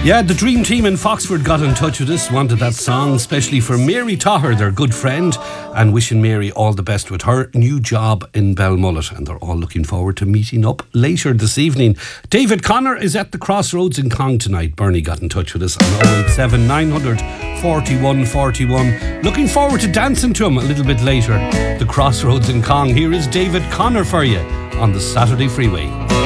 Yeah, the Dream Team in Foxford got in touch with us, wanted that song, especially for Mary Taher, their good friend, and wishing Mary all the best with her new job in Belmullet. And they're all looking forward to meeting up later this evening. David Connor is at the Crossroads in Cong tonight. Bernie got in touch with us on 087 900 41 41. Looking forward to dancing to him a little bit later. The Crossroads in Cong. Here is David Connor for you on the Saturday Freeway.